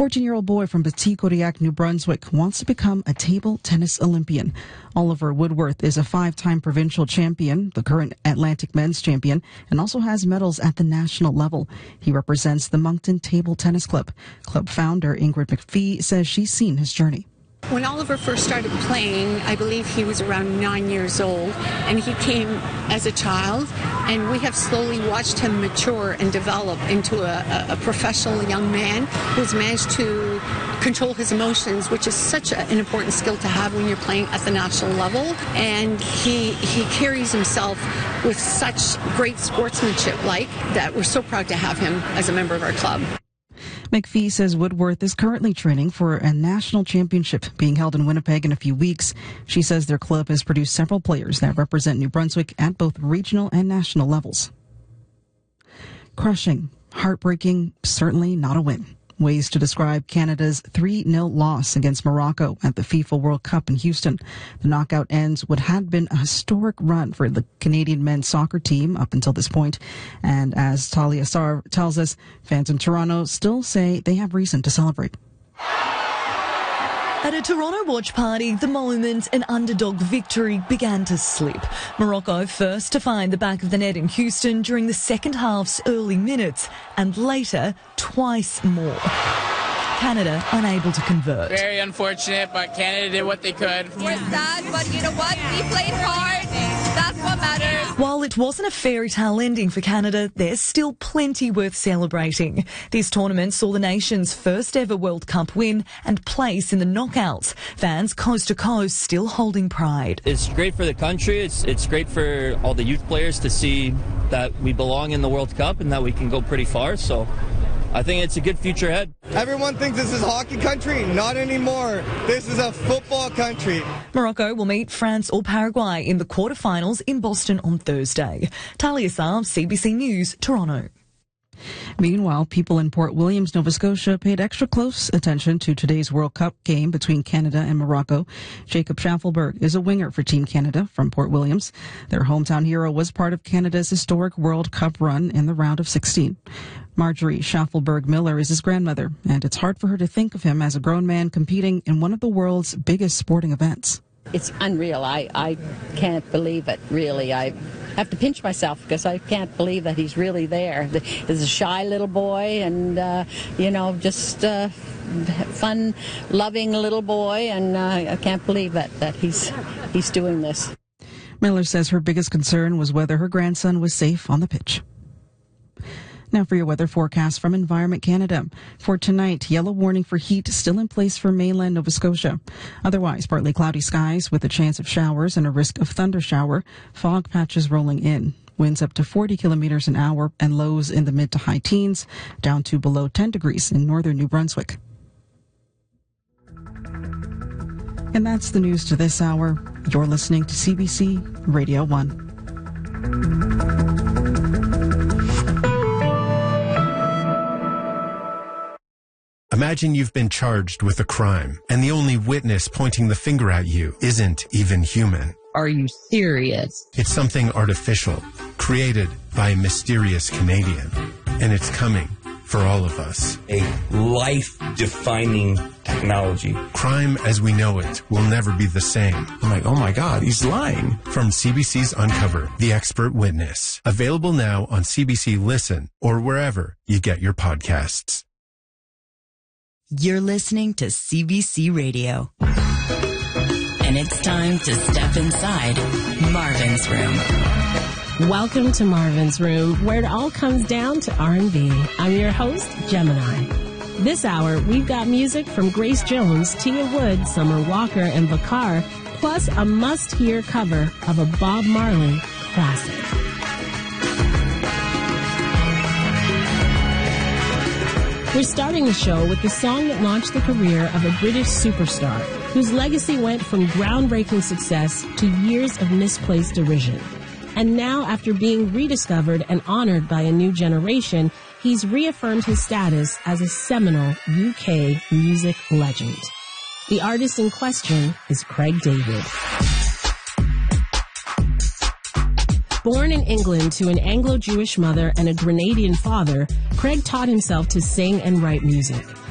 14-year-old boy from Petit-Codillac, New Brunswick, wants to become a table tennis Olympian. Oliver Woodworth is a 5-time provincial champion, the current Atlantic men's champion, and also has medals at the national level. He represents the Moncton Table Tennis Club. Club founder Ingrid McPhee says she's seen his journey. When Oliver first started playing, I believe he was around 9 years old, and he came as a child, and we have slowly watched him mature and develop into a professional young man who's managed to control his emotions, which is such an important skill to have when you're playing at the national level. And he carries himself with such great sportsmanship that we're so proud to have him as a member of our club. McPhee says Woodworth is currently training for a national championship being held in Winnipeg in a few weeks. She says their club has produced several players that represent New Brunswick at both regional and national levels. Crushing, heartbreaking, certainly not a win. Ways to describe Canada's 3-0 loss against Morocco at the FIFA World Cup in Houston. The knockout ends what had been a historic run for the Canadian men's soccer team up until this point. And as Talia Sarr tells us, fans in Toronto still say they have reason to celebrate. At a Toronto watch party, the moment an underdog victory began to slip. Morocco first to find the back of the net in Houston during the second half's early minutes, and later twice more. Canada unable to convert. Very unfortunate, but Canada did what they could. We're sad, but you know what? We played hard. That's what matters. While it wasn't a fairy tale ending for Canada, there's still plenty worth celebrating. This tournament saw the nation's first ever World Cup win and place in the knockouts. Fans coast to coast still holding pride. It's great for the country. It's great for all the youth players to see that we belong in the World Cup and that we can go pretty far. So I think it's a good future ahead. Everyone thinks this is hockey country. Not anymore. This is a football country. Morocco will meet France or Paraguay in the quarterfinals in Boston on Thursday. Talia Sarr, CBC News, Toronto. Meanwhile, people in Port Williams, Nova Scotia paid extra close attention to today's World Cup game between Canada and Morocco. Jacob Schaffelberg is a winger for Team Canada from Port Williams. Their hometown hero was part of Canada's historic World Cup run in the round of 16. Marjorie Schaffelberg Miller is his grandmother, and it's hard for her to think of him as a grown man competing in one of the world's biggest sporting events. It's unreal. I can't believe it, really. I have to pinch myself because I can't believe that he's really there. He's a shy little boy and, just fun, loving little boy, and I can't believe that he's doing this. Miller says her biggest concern was whether her grandson was safe on the pitch. Now for your weather forecast from Environment Canada. For tonight, yellow warning for heat still in place for mainland Nova Scotia. Otherwise, partly cloudy skies with a chance of showers and a risk of thunder shower. Fog patches rolling in. Winds up to 40 kilometers an hour and lows in the mid to high teens, down to below 10 degrees in northern New Brunswick. And that's the news to this hour. You're listening to CBC Radio 1. Imagine you've been charged with a crime, and the only witness pointing the finger at you isn't even human. Are you serious? It's something artificial, created by a mysterious Canadian, and it's coming for all of us. A life-defining technology. Crime as we know it will never be the same. I'm like, oh my God, he's lying. From CBC's Uncover, The Expert Witness. Available now on CBC Listen or wherever you get your podcasts. You're listening to CBC Radio. And it's time to step inside Marvin's Room. Welcome to Marvin's Room, where it all comes down to R&B. I'm your host, Gemini. This hour, we've got music from Grace Jones, Tia Wood, Summer Walker, and Bakar, plus a must-hear cover of a Bob Marley classic. We're starting the show with the song that launched the career of a British superstar, whose legacy went from groundbreaking success to years of misplaced derision. And now, after being rediscovered and honored by a new generation, he's reaffirmed his status as a seminal UK music legend. The artist in question is Craig David. Born in England to an Anglo-Jewish mother and a Grenadian father, Craig taught himself to sing and write music.